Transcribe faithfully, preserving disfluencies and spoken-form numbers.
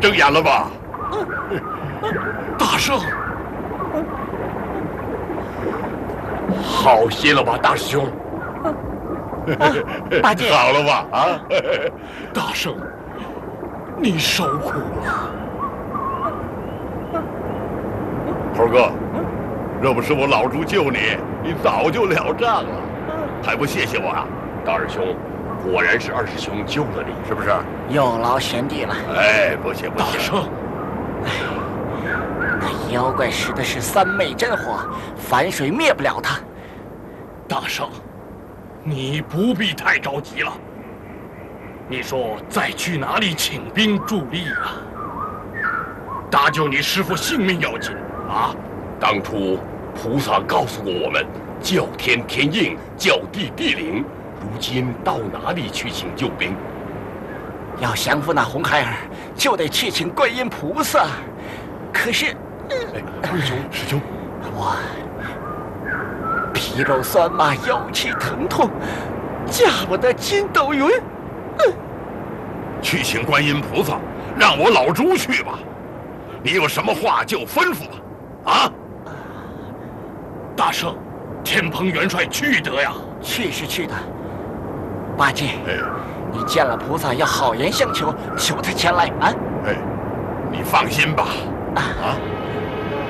睁眼了吧？ 大圣， 好些了吧，大师兄？ 八戒， 好了吧？啊， 大圣，你受苦了。 猴哥，若不是我老猪救你，你早就了账了，还不谢谢我啊？ 大师兄，果然是二师兄救了你， 是不是？ 有劳贤弟了。 哎，不谢不谢。 大圣， 那妖怪使的是三昧真火，反水灭不了他。 大圣，你不必太着急了。你说再去哪里请兵助力啊？搭救你师父性命要紧啊！ 当初菩萨告诉过我们，叫天天应，叫地地灵。如今到哪里去请救兵？ 要降服那红孩儿，就得去请观音菩萨。可是， 哎，二兄，师兄， 我皮肉酸麻，腰膝疼痛，驾不得筋斗云。嗯， 去请观音菩萨，让我老猪去吧。你有什么话就吩咐吧。啊！ 大圣，天蓬元帅去得呀。 去是去的。八戒， 哎， 你见了菩萨要好言相求，求他前来啊！ 哎，你放心吧。 啊啊！